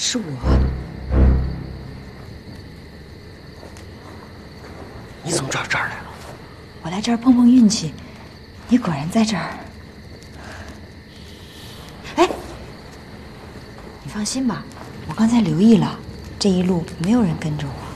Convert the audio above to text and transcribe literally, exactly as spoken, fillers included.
是我。 你怎么找这儿来了？ 我来这儿碰碰运气，你果然在这儿。哎，你放心吧，我刚才留意了，这一路没有人跟着我。